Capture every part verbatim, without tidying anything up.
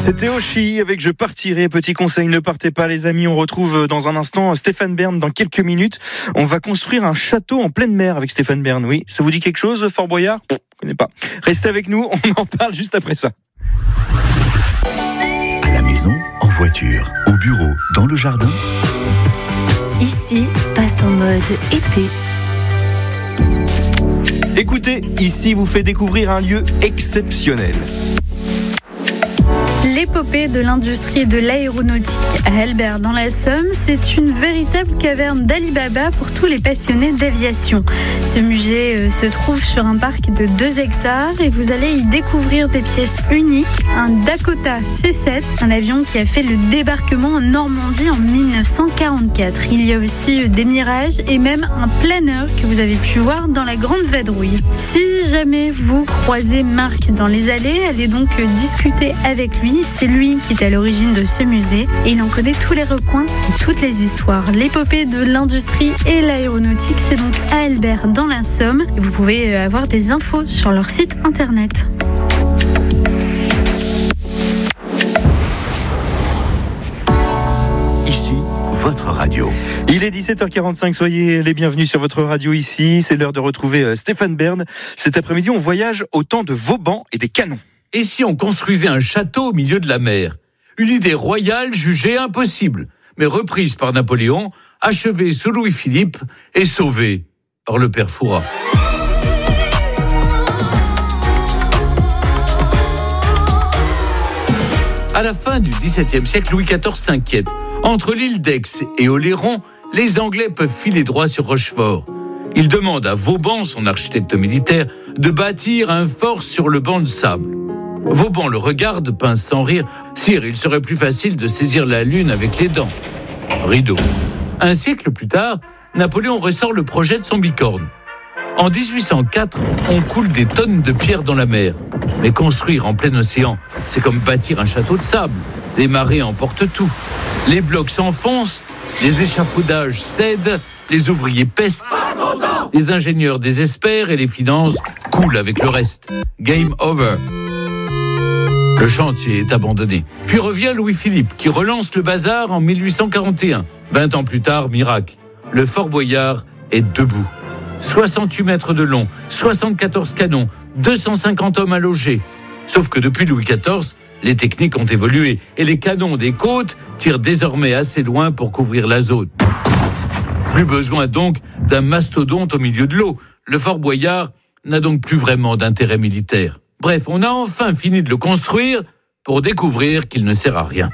C'était Oshi avec Je partirai. Petit conseil, ne partez pas les amis. On retrouve dans un instant Stéphane Bern dans quelques minutes. On va construire un château en pleine mer avec Stéphane Bern. Oui, ça vous dit quelque chose, Fort Boyard ? Je ne connais pas. Restez avec nous, on en parle juste après ça. À la maison, en voiture, au bureau, dans le jardin. Ici, passe en mode été. Écoutez, ici vous fait découvrir un lieu exceptionnel. L'épopée de l'industrie de l'aéronautique à Albert dans la Somme, c'est une véritable caverne d'Ali Baba pour tous les passionnés d'aviation. Ce musée se trouve sur un parc de deux hectares et vous allez y découvrir des pièces uniques. Un Dakota C sept, un avion qui a fait le débarquement en Normandie en dix-neuf cent quarante-quatre. Il y a aussi des Mirages et même un planeur que vous avez pu voir dans la Grande Vadrouille. Si jamais vous croisez Marc dans les allées, allez donc discuter avec lui. C'est lui qui est à l'origine de ce musée et il en connaît tous les recoins et toutes les histoires. L'épopée de l'industrie et l'aéronautique, c'est donc à Albert dans la Somme. Et vous pouvez avoir des infos sur leur site internet. Ici, votre radio. Il est dix-sept heures quarante-cinq, soyez les bienvenus sur votre radio ici. C'est l'heure de retrouver Stéphane Bern. Cet après-midi, on voyage au temps de Vauban et des canons. Et si on construisait un château au milieu de la mer ? Une idée royale jugée impossible, mais reprise par Napoléon, achevée sous Louis-Philippe et sauvée par le père Fouras. À la fin du dix-septième siècle, Louis quatorze s'inquiète. Entre l'île d'Aix et Oléron, les Anglais peuvent filer droit sur Rochefort. Il demande à Vauban, son architecte militaire, de bâtir un fort sur le banc de sable. Vauban le regarde, pince sans rire. « Sire, il serait plus facile de saisir la lune avec les dents. » Rideau. Un siècle plus tard, Napoléon ressort le projet de son bicorne. En dix-huit cent quatre, on coule des tonnes de pierres dans la mer. Mais construire en plein océan, c'est comme bâtir un château de sable. Les marées emportent tout. Les blocs s'enfoncent, les échafaudages cèdent, les ouvriers pestent, les ingénieurs désespèrent et les finances coulent avec le reste. Game over. Le chantier est abandonné. Puis revient Louis-Philippe, qui relance le bazar en dix-huit cent quarante et un. Vingt ans plus tard, miracle. Le Fort Boyard est debout. soixante-huit mètres de long, soixante-quatorze canons, deux cent cinquante hommes à loger. Sauf que depuis Louis quatorze, les techniques ont évolué et les canons des côtes tirent désormais assez loin pour couvrir la zone. Plus besoin donc d'un mastodonte au milieu de l'eau. Le Fort Boyard n'a donc plus vraiment d'intérêt militaire. Bref, on a enfin fini de le construire pour découvrir qu'il ne sert à rien.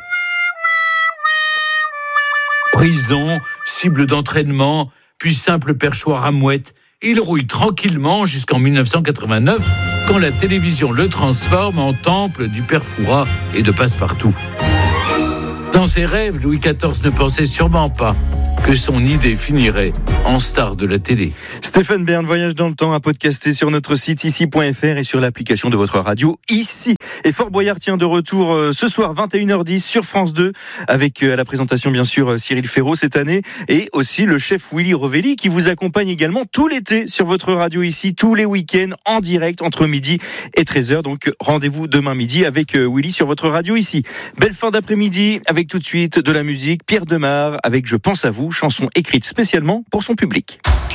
Prison, cible d'entraînement, puis simple perchoir à mouettes, il rouille tranquillement jusqu'en dix-neuf cent quatre-vingt-neuf, quand la télévision le transforme en temple du père Fouras et de Passepartout. Dans ses rêves, Louis quatorze ne pensait sûrement pas que son idée finirait en star de la télé. Stéphane Bern, voyage dans le temps à podcaster sur notre site ici point f r et sur l'application de votre radio ici. Et Fort Boyard tient de retour euh, ce soir vingt et une heures dix sur France deux avec euh, à la présentation bien sûr euh, Cyril Ferraud cette année et aussi le chef Willy Rovelli qui vous accompagne également tout l'été sur votre radio ici, tous les week-ends en direct entre midi et treize heures. Donc rendez-vous demain midi avec euh, Willy sur votre radio ici. Belle fin d'après-midi avec tout de suite de la musique. Pierre Demar avec Je pense à vous, chanson écrite spécialement pour son public.